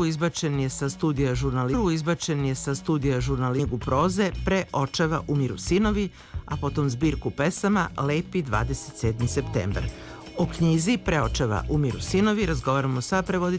izbačen je sa studija žurnalistiku proze Pre očeva umiru sinovi, a potom zbirku pesama Lepi 27. septembar. O knjizi Pre očeva umiru sinovi razgovaramo sa prevoditeljom